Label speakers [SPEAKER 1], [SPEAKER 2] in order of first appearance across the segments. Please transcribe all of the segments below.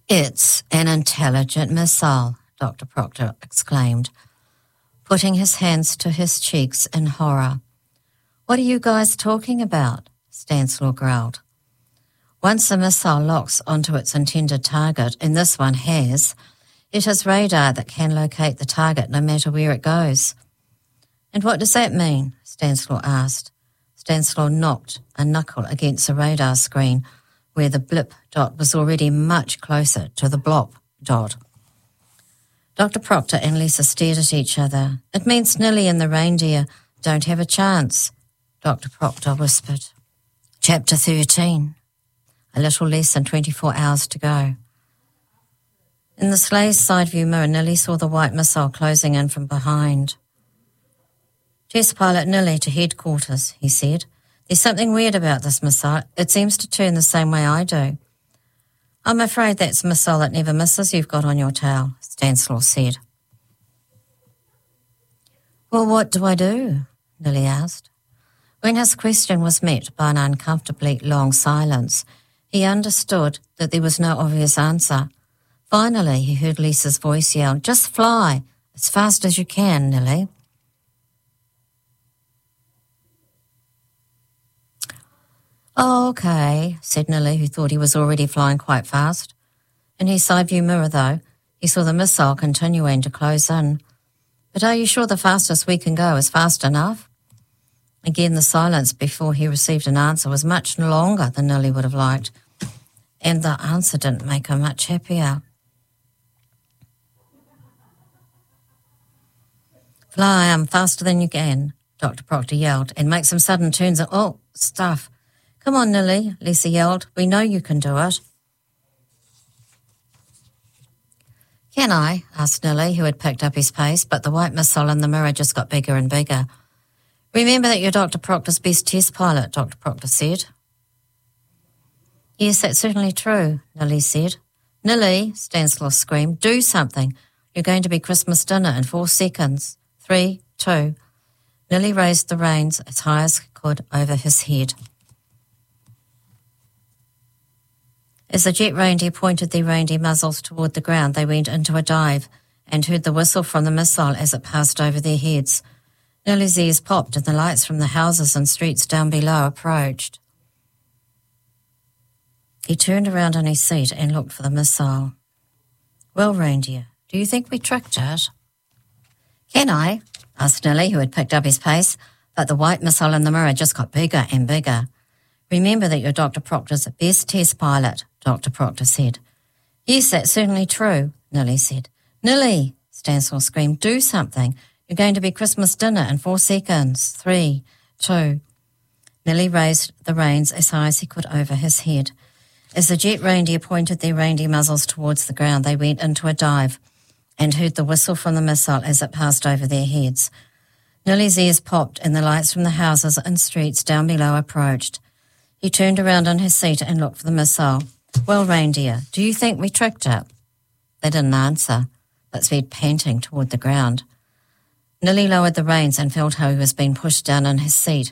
[SPEAKER 1] It's an intelligent missile, Dr. Proctor exclaimed, putting his hands to his cheeks in horror. What are you guys talking about? Stanislaw growled. Once a missile locks onto its intended target, and this one has, it has radar that can locate the target no matter where it goes. And what does that mean? Stanislaw asked. Stanislaw knocked a knuckle against the radar screen where the blip dot was already much closer to the blop dot. Dr. Proctor and Lisa stared at each other. It means Nili and the reindeer don't have a chance, Dr. Proctor whispered. Chapter 13. A little less than 24 hours to go. In the sleigh's side view mirror, Nili saw the white missile closing in from behind. Test pilot Nili to headquarters, he said. There's something weird about this missile. It seems to turn the same way I do. I'm afraid that's a missile that never misses you've got on your tail, Stanislaw said. Well, what do I do? Nili asked. When his question was met by an uncomfortably long silence, he understood that there was no obvious answer. Finally, he heard Lisa's voice yell, Just fly, as fast as you can, Nili. Oh, okay, said Nili, who thought he was already flying quite fast. In his side view mirror, though, he saw the missile continuing to close in. But are you sure the fastest we can go is fast enough? Again, the silence before he received an answer was much longer than Nili would have liked, and the answer didn't make him much happier. Fly, faster than you can, Dr. Proctor yelled, and make some sudden turns and, oh, stuff. Come on, Nili, Lisa yelled. We know you can do it. Can I? Asked Nili, who had picked up his pace, but the white missile in the mirror just got bigger and bigger. Remember that you're Dr. Proctor's best test pilot, Dr. Proctor said. Yes, that's certainly true, Nili said. Nili, Stanislaw screamed, do something. You're going to be Christmas dinner in 4 seconds. 3, 2. Nili raised the reins as high as he could over his head. As the jet reindeer pointed their reindeer muzzles toward the ground, they went into a dive and heard the whistle from the missile as it passed over their heads. Nili's ears popped and the lights from the houses and streets down below approached. He turned around on his seat and looked for the missile. Well, reindeer, do you think we tricked it? Can I? Asked Nili, who had picked up his pace, but the white missile in the mirror just got bigger and bigger. Remember that you're Dr. Proctor's best test pilot, Dr. Proctor said. Yes, that's certainly true, Nili said. Nili, Stanislaw screamed, do something. You're going to be Christmas dinner in 4 seconds. 3, 2. Nili raised the reins as high as he could over his head. As the jet reindeer pointed their reindeer muzzles towards the ground, they went into a dive and heard the whistle from the missile as it passed over their heads. Nili's ears popped and the lights from the houses and streets down below approached. He turned around on his seat and looked for the missile. Well, reindeer, do you think we tricked it? They didn't answer, but sped panting toward the ground. Nili lowered the reins and felt how he was being pushed down in his seat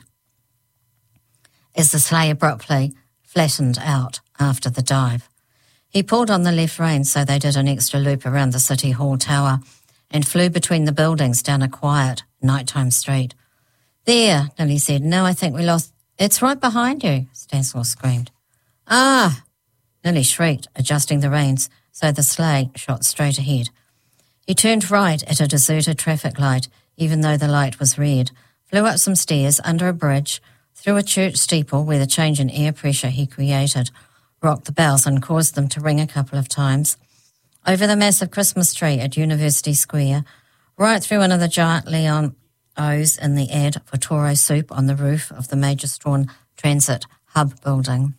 [SPEAKER 1] as the sleigh abruptly flattened out after the dive. He pulled on the left rein so they did an extra loop around the City Hall tower and flew between the buildings down a quiet, nighttime street. There, Nili said. Now I think we lost... It's right behind you, Stanislaw screamed. Ah! Nili shrieked, adjusting the reins so the sleigh shot straight ahead. He turned right at a deserted traffic light, even though the light was red, flew up some stairs, under a bridge, through a church steeple where the change in air pressure he created rocked the bells and caused them to ring a couple of times, over the massive Christmas tree at University Square, right through one of the giant Leon O's in the ad for Toro Soup on the roof of the Major Strawn Transit Hub building.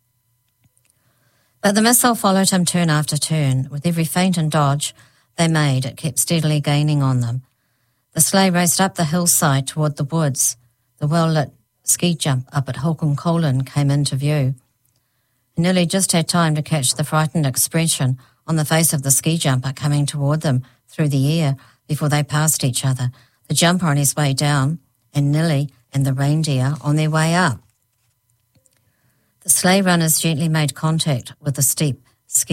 [SPEAKER 1] But the missile followed him turn after turn. With every feint and dodge they made, it kept steadily gaining on them. The sleigh raced up the hillside toward the woods. The well-lit ski jump up at Holcombe came into view. Nili just had time to catch the frightened expression on the face of the ski jumper coming toward them through the air before they passed each other, the jumper on his way down and Nili and the reindeer on their way up. The sleigh runners gently made contact with the steep